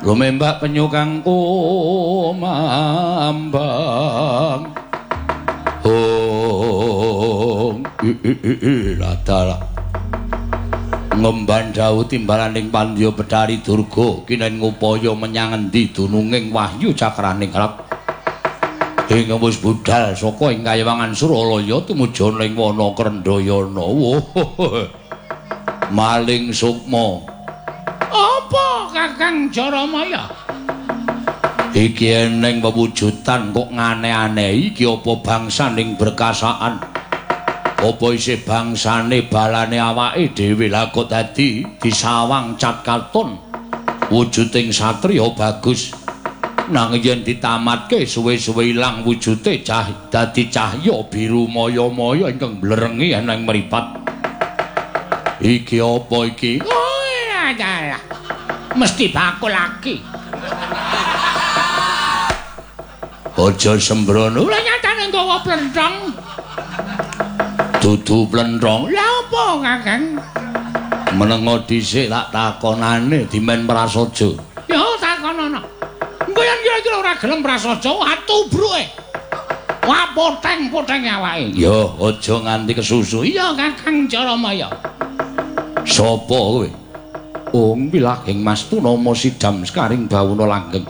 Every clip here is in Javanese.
Lumembak penyu kang kumambang ladala ngemban dawu timbalaning Pandya Bedari Durga kinen ngupaya menyang endi dununging wahyu cakraning rap ing wis budal saka ing Kayawangan Suralaya tumuju ning wana Krendayana maling sukma apa Kakang Jaramaya iki eneng wewujudan kok ngane-aneh iki apa bangsaning berkasaan apa isih bangsane balane awake dhewe lah kok dadi disawang cat katon wujuding satriya bagus nang yen ditamatke suwe-suwe ilang wujude dadi cahya biru maya-maya ingkang blerengi eneng mripat iki apa iki oh ya mesti bakul lagi aja sembrono lha nyatane nggawa plenthong dudu plenthong lha apa Kakang menengo dhisik tak takonane dimen prasaja ya takonono engko yen kira-kira ora gelem prasaja atubruke wah poteng-poteng awake ya aja nganti kesusu iya Kakang Jaramaya sapa kowe Wilahing Mastuna Sidam Sekaring Bawuna Langgeng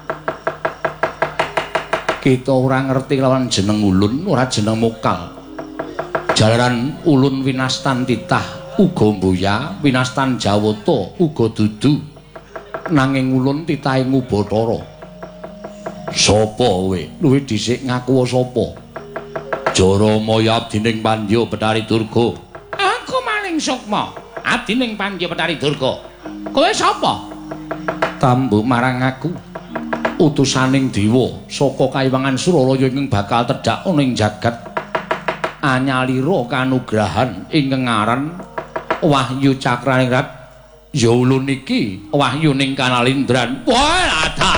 kita ora ngerti lawan jeneng ulun ora jeneng mokal jalaran ulun winastan titah uga mboya winastan jawata uga dudu nanging ulun titahe Ngubatara sapa kowe luwih dhisik ngaku sapa Jaramaya abdining Pandya Betari Durga aku maling sukma abdining Pandya Betari Durga kowe sapa tambuk marang aku utusaning dewa saka Kayawangan Suralaya ingkang bakal tedhak ning jagat anyalira kanugrahan ingkang aran Wahyu Cakraning Rat ya ulun iki wahyuning Kanalindran wah